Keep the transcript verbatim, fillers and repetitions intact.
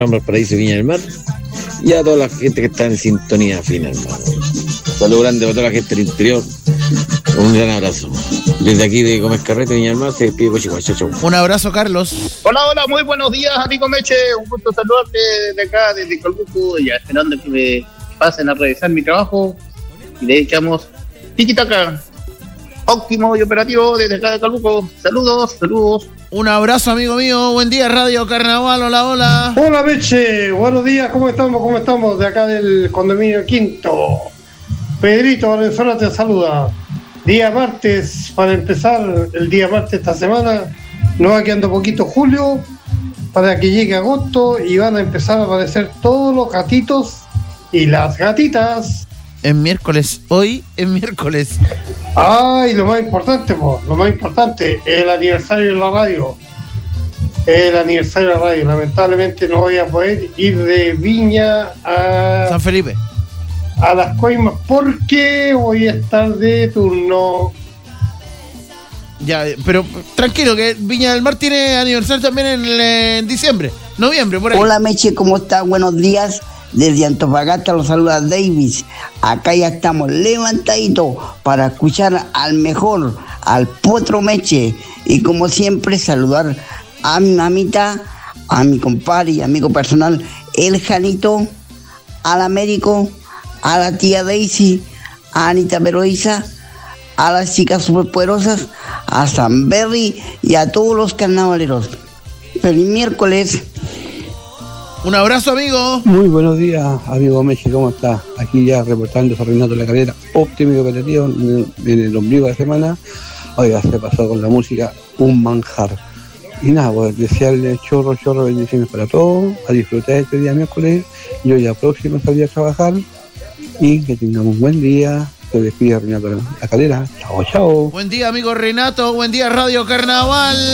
Valparaíso, Viña del Mar, y a toda la gente que está en sintonía fina, hermano. Saludos grande para toda la gente del interior. Un gran abrazo. Desde aquí de Gómez Carrete, Viña del Mar, se despide Cochihuay. Chau, chau. Un abrazo, Carlos. Hola, hola, muy buenos días, amigo Meche. Un gusto saludarte de acá, desde Calbuco, ya esperando que me pasen a revisar mi trabajo. Y le echamos tiki-taka. Óptimo y operativo desde acá de Calbuco. Saludos, saludos. Un abrazo, amigo mío. Buen día, Radio Carnaval. Hola, hola. Hola, Meche. Buenos días. ¿Cómo estamos? ¿Cómo estamos? De acá del condominio Quinto. Pedrito Valenzuela te saluda. Día martes, para empezar el día martes esta semana. Nos va quedando poquito julio para que llegue agosto y van a empezar a aparecer todos los gatitos y las gatitas. Es miércoles. Hoy es miércoles. Ay, lo más importante, po, lo más importante, el aniversario de la radio. El aniversario de la radio. Lamentablemente no voy a poder ir de Viña a San Felipe, a Las Coimas porque voy a estar de turno. Ya, pero tranquilo, que Viña del Mar tiene aniversario también en, en diciembre, noviembre, por ahí. Hola, Meche, ¿cómo está? Buenos días. Desde Antofagasta los saluda Davis. Acá ya estamos levantaditos para escuchar al mejor, al Potro Meche. Y como siempre, saludar a mi mamita, a mi compadre y amigo personal, el Janito, al Américo, a la tía Daisy, a Anita Peroiza, a las chicas superpoderosas, a San Berry y a todos los carnavaleros. Feliz miércoles. Un abrazo, amigo. Muy buenos días, amigo Meche, ¿cómo está? Aquí ya reportando Renato La Calera, óptimo y operativo en el ombligo de la semana. Oiga, se pasó con la música un manjar. Y nada, pues desearle chorro, chorro, bendiciones para todos, a disfrutar este día miércoles. Yo ya próximo salí a trabajar y que tengamos un buen día. Se despide Renato La Calera. Chao, chao. Buen día, amigo Renato. Buen día, Radio Carnaval.